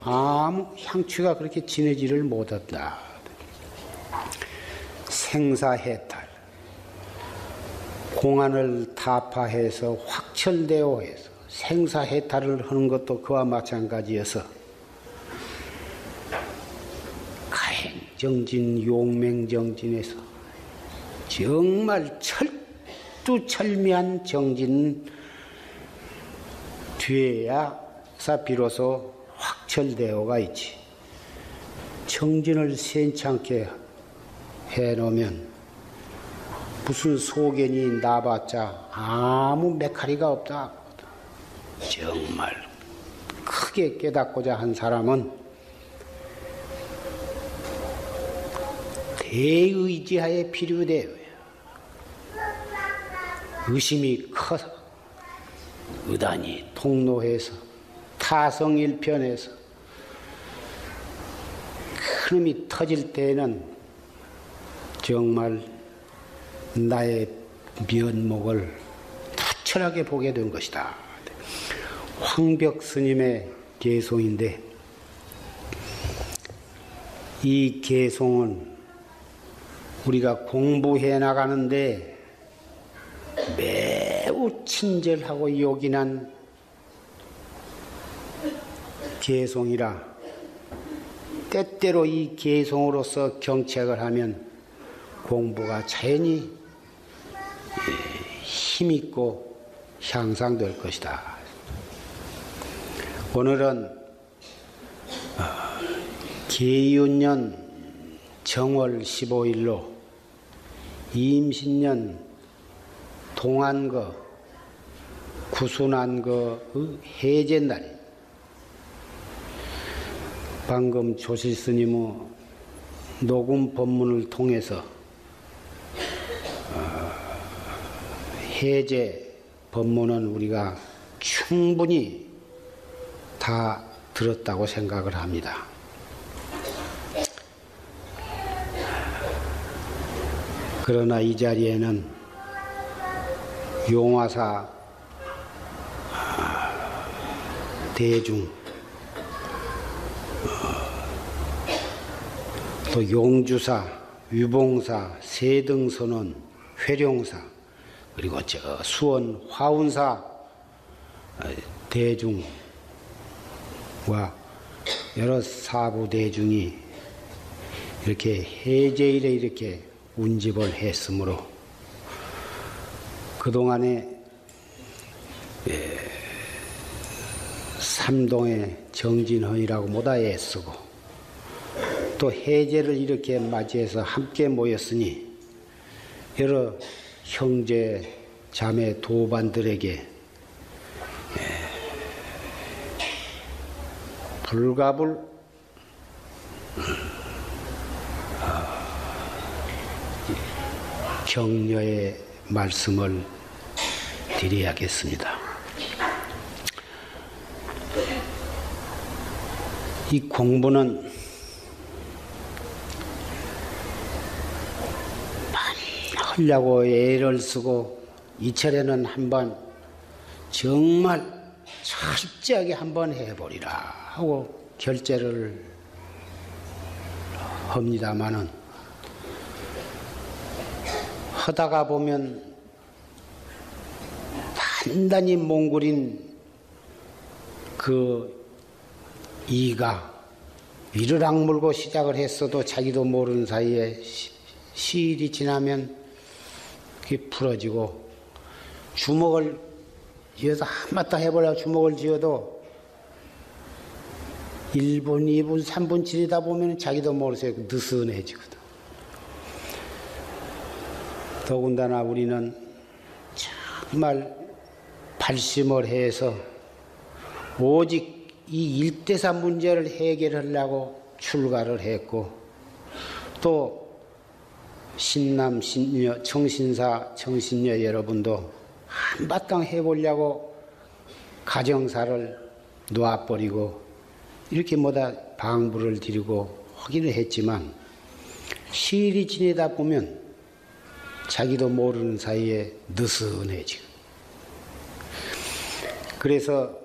아무 향취가 그렇게 진해지를 못한다. 생사해탈, 공안을 타파해서 확철대오 해서 생사해탈을 하는 것도 그와 마찬가지여서 가행정진, 용맹정진에서 정말 철두철미한 정진 뒤에야사 비로소 확철대오가 있지. 정진을 시원찮게 해놓으면 무슨 소견이 나봤자 아무 메카리가 없다. 정말 크게 깨닫고자 한 사람은 대의지하에 필요돼요. 의심이 커서 의단이 통로해서 타성일편에서 큰놈이 터질 때에는 정말 나의 면목을 투철하게 보게 된 것이다. 황벽 스님의 개송인데 이 개송은 우리가 공부해 나가는데 매우 친절하고 요긴한 개송이라 때때로 이 개송으로서 경책을 하면 공부가 자연히 힘있고 향상될 것이다. 오늘은 계윤년 정월 15일로 임신년 동안거 구순한거의 해제날이 방금 조실 스님의 녹음 법문을 통해서 해제 법문은 우리가 충분히 다 들었다고 생각을 합니다. 그러나 이 자리에는 용화사 대중 또 용주사, 유봉사, 세등선원, 회룡사 그리고 저 수원 화운사 대중과 여러 사부 대중이 이렇게 해제일에 이렇게 운집을 했으므로 그동안에 삼동의 정진헌이라고 모다 애쓰고 또 해제를 이렇게 맞이해서 함께 모였으니 여러 형제 자매 도반들에게 불가불 격려의 말씀을 드려야겠습니다. 이 공부는 하려고 애를 쓰고 이철에는 한번 정말 철저하게 한번 해보리라 하고 결제를 합니다마는 하다가 보면 단단히 몽골인 그 이가 위를 악물고 시작을 했어도 자기도 모르는 사이에 시일이 지나면 그게 풀어지고 주먹을 쥐어서 한바탕 해보려고 주먹을 쥐어도 1분, 2분, 3분 지르다 보면 자기도 모르게 느슨해지거든. 더군다나 우리는 정말 발심을 해서 오직 이 일대사 문제를 해결하려고 출가를 했고 또 신남, 신녀, 청신사, 청신녀 여러분도 한바탕 해보려고 가정사를 놔버리고 이렇게 뭐다 방부를 드리고 하기는 했지만 시일이 지내다 보면 자기도 모르는 사이에 느슨해지고 그래서